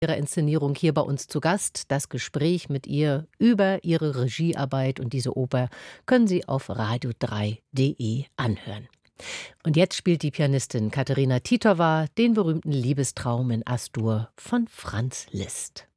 ihrer Inszenierung hier bei uns zu Gast. Das Gespräch mit ihr über ihre Regiearbeit und diese Oper können Sie auf radio3.de anhören. Und jetzt spielt die Pianistin Katerina Titova den berühmten Liebestraum in As-Dur von Franz Liszt.